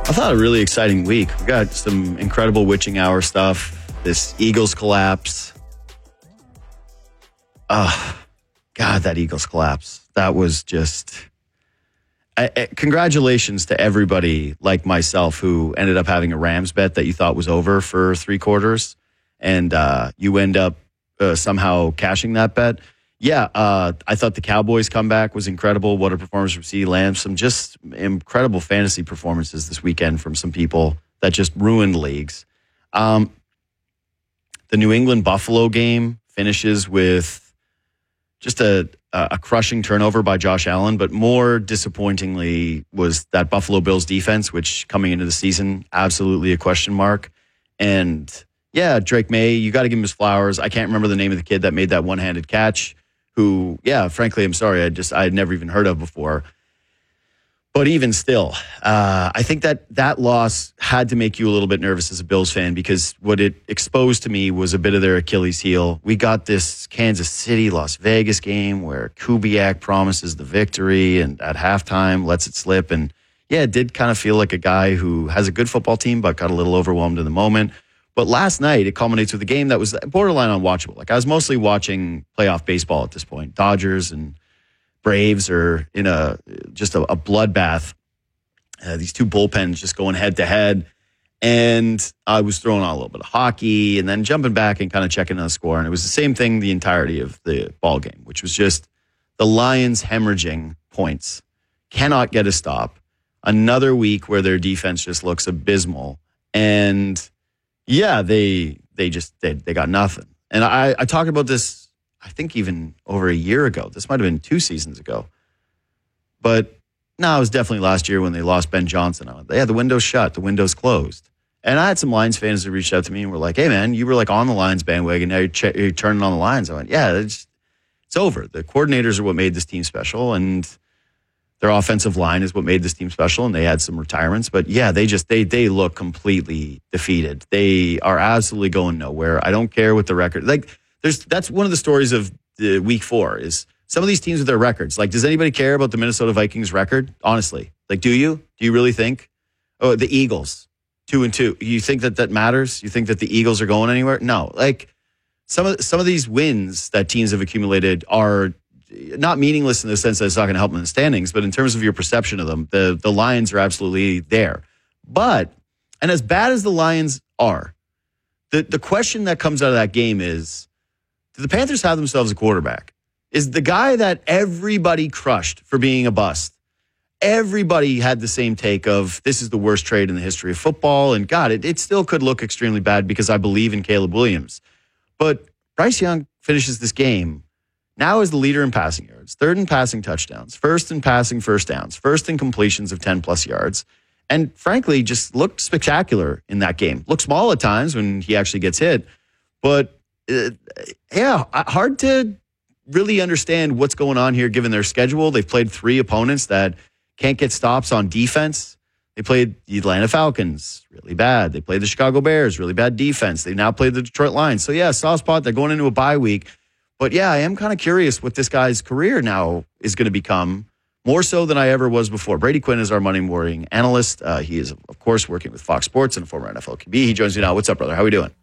I thought a really exciting week. We got some incredible witching hour stuff. This Eagles collapse. God, that Eagles collapse. That was just... congratulations to everybody like myself who ended up having a Rams bet that you thought was over for 3 quarters. And you end up somehow cashing that bet. Yeah, I thought the Cowboys comeback was incredible. What a performance from CeeDee Lamb. Some just incredible fantasy performances this weekend from some people that just ruined leagues. The New England-Buffalo game finishes with just a crushing turnover by Josh Allen, but more disappointingly was that Buffalo Bills defense, which coming into the season, absolutely a question mark. And yeah, Drake May, you got to give him his flowers. I can't remember the name of the kid that made that one-handed catch, who, yeah, frankly, I'm sorry, I had never even heard of before. But even still, I think that loss had to make you a little bit nervous as a Bills fan, because what it exposed to me was a bit of their Achilles heel. We got this Kansas City-Las Vegas game where Kubiak promises the victory and at halftime lets it slip. And yeah, it did kind of feel like a guy who has a good football team but got a little overwhelmed in the moment. But last night, it culminates with a game that was borderline unwatchable. Like, I was mostly watching playoff baseball at this point. Dodgers and Braves are in just a bloodbath. These two bullpens just going head to head. And I was throwing on a little bit of hockey and then jumping back and kind of checking on the score. And it was the same thing the entirety of the ball game, which was just the Lions hemorrhaging points. Cannot get a stop. Another week where their defense just looks abysmal. And yeah, they got nothing. And I talked about this, I think even over a year ago. This might have been 2 seasons ago. But no, it was definitely last year when they lost Ben Johnson. I went, yeah, the window's shut, the window's closed. And I had some Lions fans that reached out to me and were like, hey, man, you were like on the Lions bandwagon. Now you're turning on the Lions. I went, yeah, it's over. The coordinators are what made this team special, and their offensive line is what made this team special, and they had some retirements. But yeah, they look completely defeated. They are absolutely going nowhere. I don't care what the record. Like, that's one of the stories of the week 4 is some of these teams with their records. Like, does anybody care about the Minnesota Vikings record? Honestly, like, do you? Do you really think? Oh, the Eagles, 2-2. You think that matters? You think that the Eagles are going anywhere? No. Like, some of these wins that teams have accumulated are not meaningless in the sense that it's not going to help them in the standings, but in terms of your perception of them, the Lions are absolutely there. But, and as bad as the Lions are, the question that comes out of that game is, do the Panthers have themselves a quarterback? Is the guy that everybody crushed for being a bust, everybody had the same take of, this is the worst trade in the history of football, and God, it still could look extremely bad because I believe in Caleb Williams. But Bryce Young finishes this game now as the leader in passing yards, 3rd in passing touchdowns, 1st in passing first downs, 1st in completions of 10-plus yards, and frankly, just looked spectacular in that game. Looked small at times when he actually gets hit, but yeah, hard to really understand what's going on here given their schedule. They've played 3 opponents that can't get stops on defense. They played the Atlanta Falcons, really bad. They played the Chicago Bears, really bad defense. They now play the Detroit Lions. So yeah, soft spot. They're going into a bye week. But yeah, I am kind of curious what this guy's career now is going to become, more so than I ever was before. Brady Quinn is our Monday morning analyst. He is, of course, working with Fox Sports and a former NFL QB. He joins me now. What's up, brother? How are we doing?